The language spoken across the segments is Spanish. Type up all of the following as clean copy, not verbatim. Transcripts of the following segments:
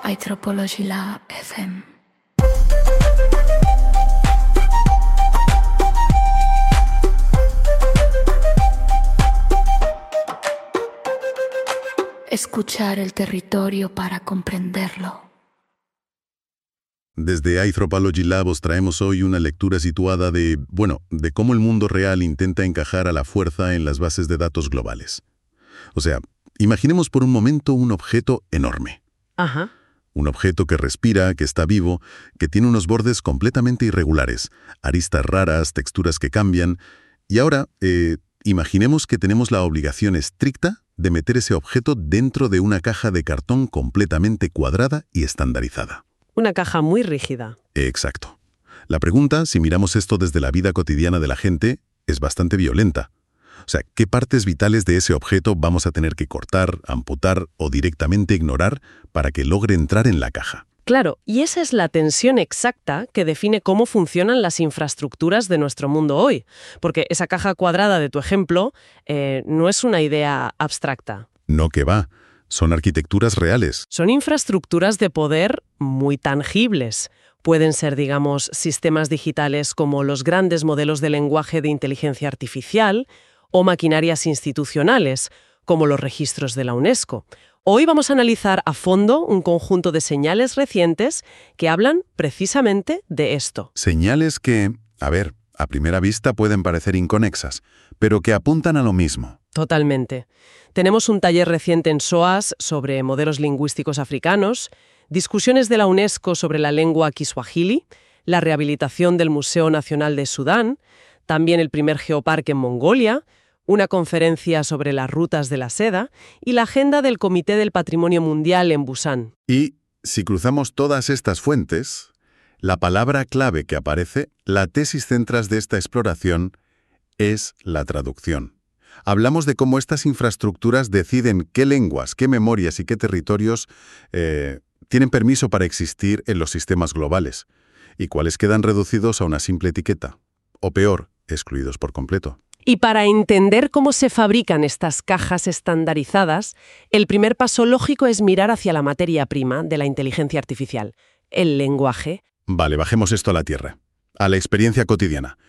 Anthropology Lab FM. Escuchar el territorio para comprenderlo. Desde Anthropology Lab os traemos hoy una lectura situada de cómo el mundo real intenta encajar a la fuerza en las bases de datos globales. O sea, imaginemos por un momento un objeto enorme. Ajá. Un objeto que respira, que está vivo, que tiene unos bordes completamente irregulares, aristas raras, texturas que cambian. Y ahora, imaginemos que tenemos la obligación estricta de meter ese objeto dentro de una caja de cartón completamente cuadrada y estandarizada. Una caja muy rígida. Exacto. La pregunta, si miramos esto desde la vida cotidiana de la gente, es bastante violenta. O sea, ¿qué partes vitales de ese objeto vamos a tener que cortar, amputar o directamente ignorar para que logre entrar en la caja? Claro, y esa es la tensión exacta que define cómo funcionan las infraestructuras de nuestro mundo hoy. Porque esa caja cuadrada de tu ejemplo no es una idea abstracta. No, que va. Son arquitecturas reales. Son infraestructuras de poder muy tangibles. Pueden ser, digamos, sistemas digitales como los grandes modelos de lenguaje de inteligencia artificial o maquinarias institucionales, como los registros de la UNESCO. Hoy vamos a analizar a fondo un conjunto de señales recientes que hablan precisamente de esto. Señales que, a primera vista pueden parecer inconexas, pero que apuntan a lo mismo. Totalmente. Tenemos un taller reciente en SOAS sobre modelos lingüísticos africanos, discusiones de la UNESCO sobre la lengua kiswahili, la rehabilitación del Museo Nacional de Sudán, también el primer geoparque en Mongolia, una conferencia sobre las rutas de la seda y la agenda del Comité del Patrimonio Mundial en Busan. Y, si cruzamos todas estas fuentes, la palabra clave que aparece, la tesis central de esta exploración, es la traducción. Hablamos de cómo estas infraestructuras deciden qué lenguas, qué memorias y qué territorios tienen permiso para existir en los sistemas globales y cuáles quedan reducidos a una simple etiqueta, o peor, excluidos por completo. Y para entender cómo se fabrican estas cajas estandarizadas, el primer paso lógico es mirar hacia la materia prima de la inteligencia artificial, el lenguaje. Vale, bajemos esto a la tierra, a la experiencia cotidiana.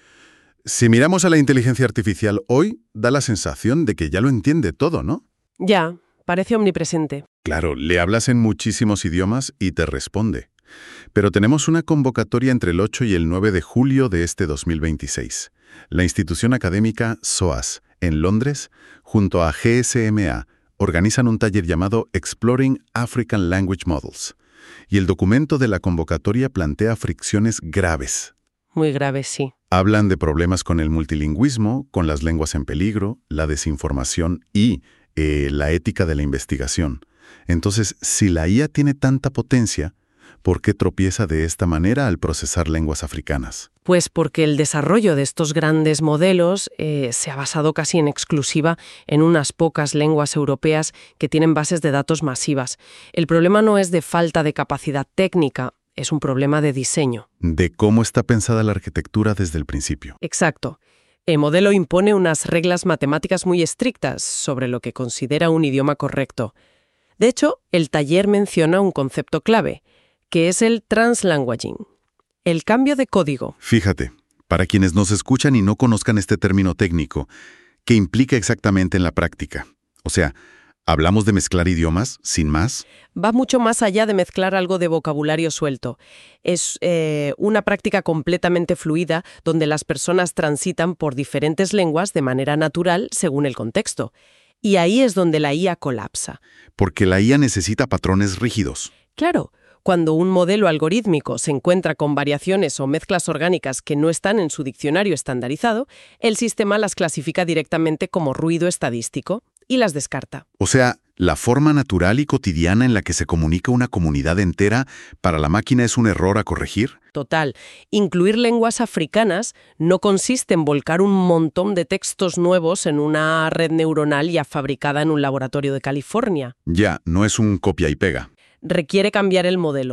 Si miramos a la inteligencia artificial hoy, da la sensación de que ya lo entiende todo, ¿no? Ya, parece omnipresente. Claro, le hablas en muchísimos idiomas y te responde. Pero tenemos una convocatoria entre el 8 y el 9 de julio de este 2026. La institución académica SOAS, en Londres, junto a GSMA, organizan un taller llamado Exploring African Language Models. Y el documento de la convocatoria plantea fricciones graves. Muy graves, sí. Hablan de problemas con el multilingüismo, con las lenguas en peligro, la desinformación y la ética de la investigación. Entonces, si la IA tiene tanta potencia, ¿por qué tropieza de esta manera al procesar lenguas africanas? Pues porque el desarrollo de estos grandes modelos se ha basado casi en exclusiva en unas pocas lenguas europeas que tienen bases de datos masivas. El problema no es de falta de capacidad técnica, es un problema de diseño. De cómo está pensada la arquitectura desde el principio. Exacto. El modelo impone unas reglas matemáticas muy estrictas sobre lo que considera un idioma correcto. De hecho, el taller menciona un concepto clave, que es el translanguaging, el cambio de código. Fíjate, para quienes nos escuchan y no conozcan este término técnico, ¿qué implica exactamente en la práctica? O sea, ¿hablamos de mezclar idiomas, sin más? Va mucho más allá de mezclar algo de vocabulario suelto. Es una práctica completamente fluida donde las personas transitan por diferentes lenguas de manera natural según el contexto. Y ahí es donde la IA colapsa. Porque la IA necesita patrones rígidos. Claro. Cuando un modelo algorítmico se encuentra con variaciones o mezclas orgánicas que no están en su diccionario estandarizado, el sistema las clasifica directamente como ruido estadístico y las descarta. O sea, la forma natural y cotidiana en la que se comunica una comunidad entera para la máquina es un error a corregir. Total. Incluir lenguas africanas no consiste en volcar un montón de textos nuevos en una red neuronal ya fabricada en un laboratorio de California. Ya, no es un copia y pega. Requiere cambiar el modelo.